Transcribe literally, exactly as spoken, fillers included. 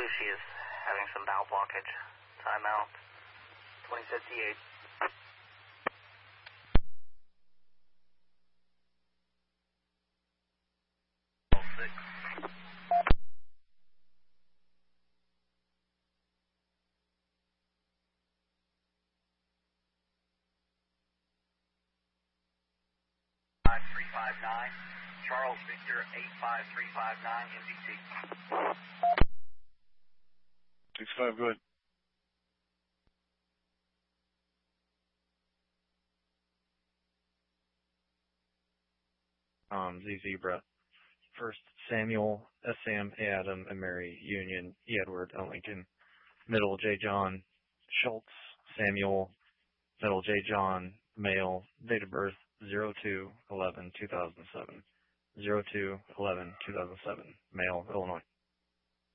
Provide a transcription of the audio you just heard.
believe she is having some bowel blockage. Timeout. twenty fifty-eight. six. five three five nine. Charles Victor eight five three five nine M D T. six five, go ahead. Um, Z Zebra. First, Samuel, S. Sam, A. Adam, and Mary, Union, E. Edward, L. Lincoln. Middle, J. John, Schultz, Samuel, middle, J. John, male, date of birth, zero two eleven two thousand seven. zero two eleven two thousand seven, male, Illinois.